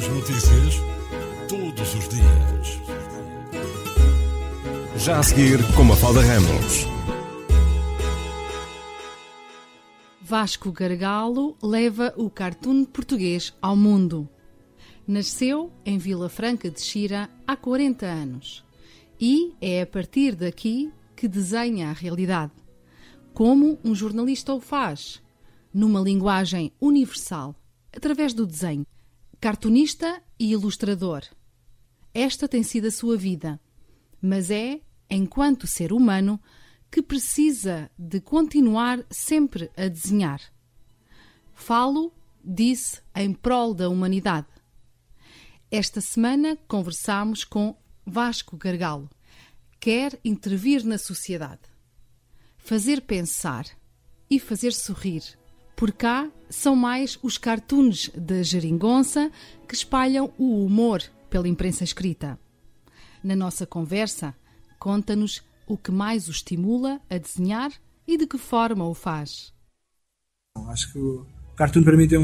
As notícias todos os dias. Já a seguir com Mafalda Ramos. Vasco Gargalo leva o cartoon português ao mundo. Nasceu em Vila Franca de Xira há 40 anos e é a partir daqui que desenha a realidade. Como um jornalista o faz, numa linguagem universal, através do desenho. Cartunista e ilustrador. Esta tem sido a sua vida, mas é, enquanto ser humano, que precisa de continuar sempre a desenhar. Falo, disse, em prol da humanidade. Esta semana conversamos com Vasco Gargalo. Quer intervir na sociedade, fazer pensar e fazer sorrir. Por cá são mais os cartoons da geringonça que espalham o humor pela imprensa escrita. Na nossa conversa, conta-nos o que mais o estimula a desenhar e de que forma o faz. Acho que o cartoon para mim tem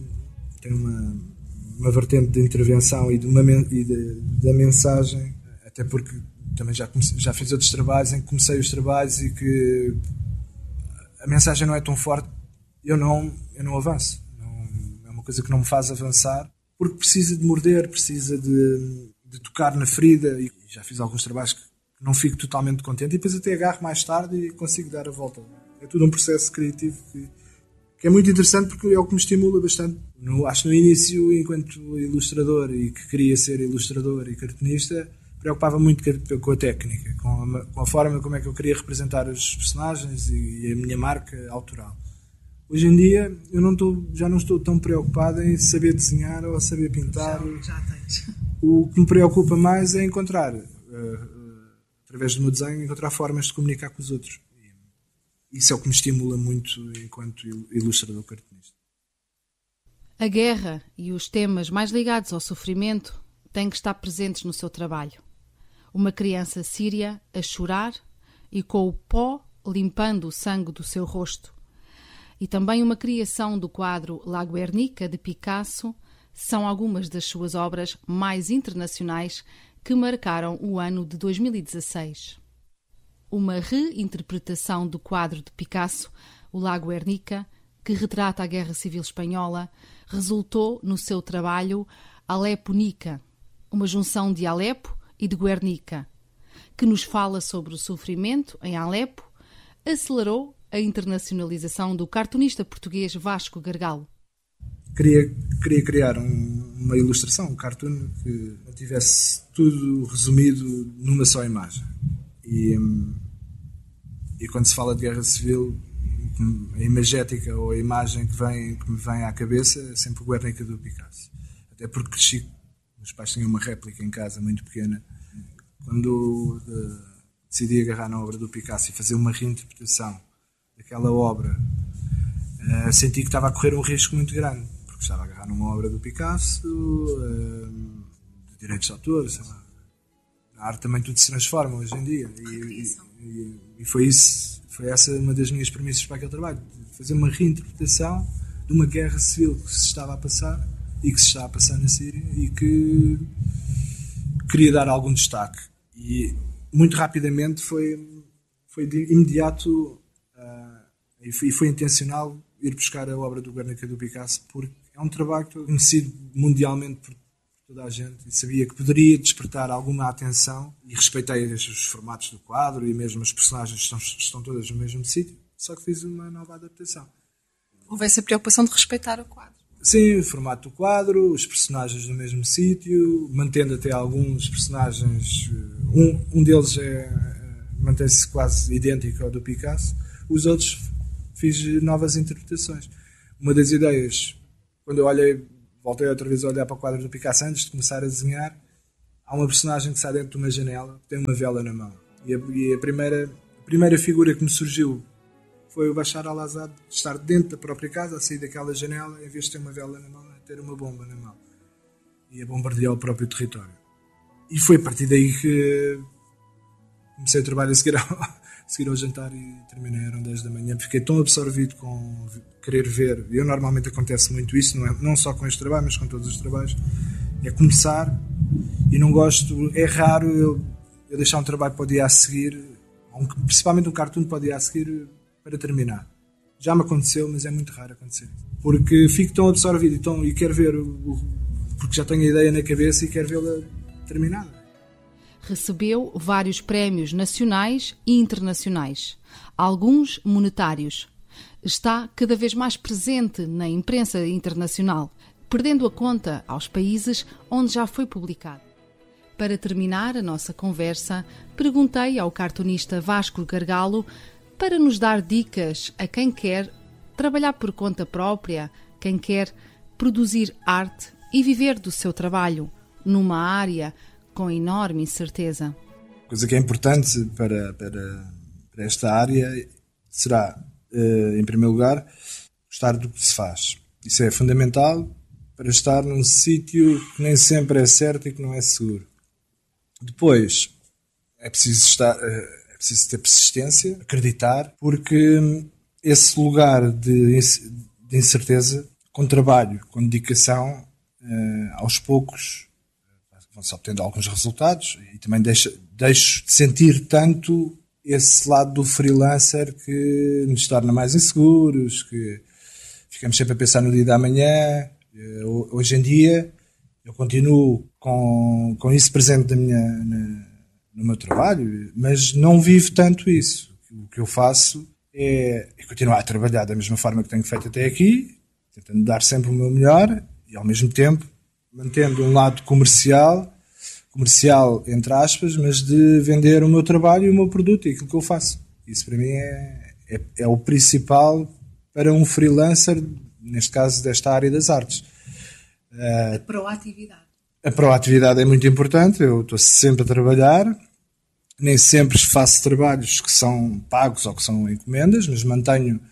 uma vertente de intervenção e da mensagem, até porque também já fiz outros trabalhos em que comecei os trabalhos e que a mensagem não é tão forte. Eu não avanço. É uma coisa que não me faz avançar, porque precisa de morder, precisa de tocar na ferida. E já fiz alguns trabalhos que não fico totalmente contente e depois até agarro mais tarde e consigo dar a volta. É tudo um processo criativo que é muito interessante, porque é o que me estimula bastante. Acho que no início, enquanto ilustrador e que queria ser ilustrador e cartunista, preocupava muito com a técnica, com a forma como é que eu queria representar os personagens e a minha marca autoral. Hoje em dia já não estou tão preocupado em saber desenhar ou saber pintar. Já tens. O que me preocupa mais é encontrar, através do meu desenho, encontrar formas de comunicar com os outros. Isso é o que me estimula muito enquanto ilustrador cartunista. A guerra e os temas mais ligados ao sofrimento têm que estar presentes no seu trabalho. Uma criança síria a chorar e com o pó limpando o sangue do seu rosto. E também uma criação do quadro La Guernica, de Picasso, são algumas das suas obras mais internacionais que marcaram o ano de 2016. Uma reinterpretação do quadro de Picasso, o La Guernica, que retrata a Guerra Civil Espanhola, resultou no seu trabalho Aleponica, uma junção de Alepo e de Guernica, que nos fala sobre o sofrimento em Alepo, acelerou a internacionalização do cartunista português Vasco Gargalo. Queria criar uma ilustração, um cartoon que tivesse tudo resumido numa só imagem. E quando se fala de guerra civil, a imagética ou a imagem que me vem à cabeça é sempre o Guernica do Picasso. Até porque cresci, meus pais tinham uma réplica em casa muito pequena. Quando decidi agarrar na obra do Picasso e fazer uma reinterpretação daquela obra, senti que estava a correr um risco muito grande, porque estava a agarrar numa obra do Picasso, de direitos de autor, sei lá. A arte também tudo se transforma hoje em dia e foi essa uma das minhas premissas para aquele trabalho, fazer uma reinterpretação de uma guerra civil que se estava a passar e que se está a passar na Síria e que queria dar algum destaque. E muito rapidamente foi de imediato e foi intencional ir buscar a obra do Guernica do Picasso, porque é um trabalho conhecido mundialmente por toda a gente e sabia que poderia despertar alguma atenção, e respeitei os formatos do quadro e mesmo as personagens estão todas no mesmo sítio, só que fiz uma nova adaptação. Houve essa preocupação de respeitar o quadro? Sim, o formato do quadro, os personagens no mesmo sítio, mantendo até alguns personagens, um deles mantém-se quase idêntico ao do Picasso, os outros fiz novas interpretações. Uma das ideias, quando eu voltei outra vez a olhar para o quadro do Picasso antes de começar a desenhar, há uma personagem que sai dentro de uma janela, que tem uma vela na mão. E a primeira figura que me surgiu foi o Bashar al-Assad estar dentro da própria casa, a sair daquela janela, em vez de ter uma vela na mão, ter uma bomba na mão. E a bombardear o próprio território. E foi a partir daí que comecei o trabalho a seguir ao jantar e terminei, eram 10 da manhã. Fiquei tão absorvido com querer ver. Normalmente acontece muito isso, não só com este trabalho, mas com todos os trabalhos. é começar, e não gosto, é raro eu deixar um trabalho para o dia a seguir, principalmente um cartoon para o dia a seguir, para terminar. Já me aconteceu, mas é muito raro acontecer. Porque fico tão absorvido e quero ver, porque já tenho a ideia na cabeça e quero vê-la terminada. Recebeu vários prémios nacionais e internacionais, alguns monetários. Está cada vez mais presente na imprensa internacional, perdendo a conta aos países onde já foi publicado. Para terminar a nossa conversa, perguntei ao cartunista Vasco Gargalo para nos dar dicas a quem quer trabalhar por conta própria, quem quer produzir arte e viver do seu trabalho numa área com enorme incerteza. Coisa que é importante para esta área será, em primeiro lugar, gostar do que se faz. Isso é fundamental para estar num sítio que nem sempre é certo e que não é seguro. Depois, é preciso ter persistência, acreditar, porque esse lugar de incerteza, com trabalho, com dedicação, aos poucos vão-se obtendo alguns resultados, e também deixo de sentir tanto esse lado do freelancer que nos torna mais inseguros, que ficamos sempre a pensar no dia da manhã. Hoje em dia eu continuo com isso presente no meu trabalho, mas não vivo tanto isso. O que eu faço é continuar a trabalhar da mesma forma que tenho feito até aqui, tentando dar sempre o meu melhor e ao mesmo tempo mantendo um lado comercial entre aspas, mas de vender o meu trabalho e o meu produto e aquilo que eu faço. Isso para mim é o principal para um freelancer, neste caso desta área das artes. A proatividade. A proatividade é muito importante, eu estou sempre a trabalhar, nem sempre faço trabalhos que são pagos ou que são encomendas, mas mantenho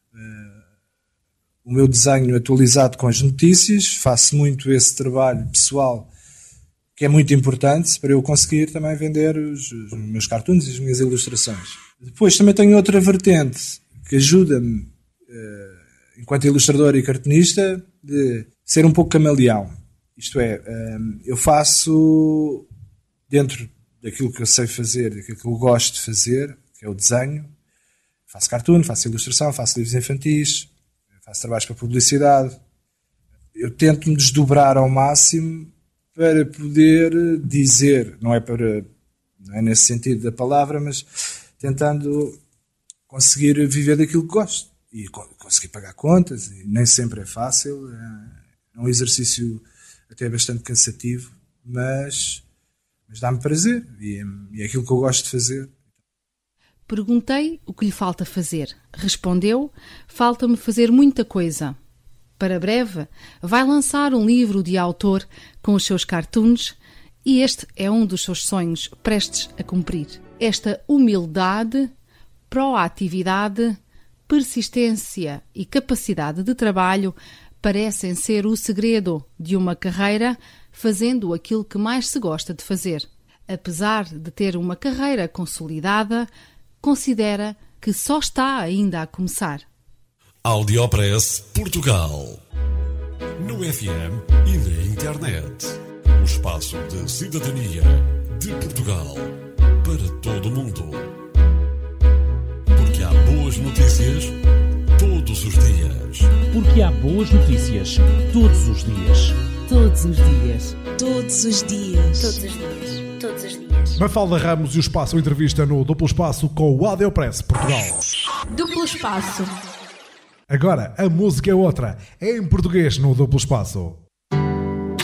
o meu desenho atualizado com as notícias, faço muito esse trabalho pessoal que é muito importante para eu conseguir também vender os meus cartoons e as minhas ilustrações. Depois também tenho outra vertente que ajuda-me, enquanto ilustrador e cartunista, de ser um pouco camaleão. Isto é, eu faço dentro daquilo que eu sei fazer, daquilo que eu gosto de fazer, que é o desenho. Faço cartoon, faço ilustração, faço livros infantis, faço trabalhos para publicidade. Eu tento me desdobrar ao máximo para poder dizer, não é nesse sentido da palavra, mas tentando conseguir viver daquilo que gosto e conseguir pagar contas, e nem sempre é fácil, é um exercício até bastante cansativo, mas dá-me prazer e é aquilo que eu gosto de fazer. Perguntei o que lhe falta fazer. Respondeu: falta-me fazer muita coisa. Para breve, vai lançar um livro de autor com os seus cartoons e este é um dos seus sonhos prestes a cumprir. Esta humildade, proatividade, persistência e capacidade de trabalho parecem ser o segredo de uma carreira fazendo aquilo que mais se gosta de fazer. Apesar de ter uma carreira consolidada, considera que só está ainda a começar. Audiopress Portugal. No FM e na internet. O espaço de cidadania de Portugal para todo o mundo. Porque há boas notícias todos os dias. Porque há boas notícias todos os dias. Todos os dias. Todos os dias. Todos os dias. Todos os dias. Mafalda Ramos e o Espaço entrevista no Duplo Espaço com o Audiopress Portugal. Duplo Espaço. Agora, a música é outra. É em português no Duplo Espaço.